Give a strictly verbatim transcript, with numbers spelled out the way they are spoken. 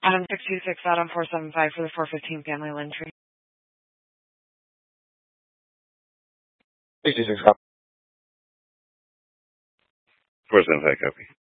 Adam six two six, Adam four seven five for the four fifteen family Lynn tree. six two six, copy. four seven five, copy.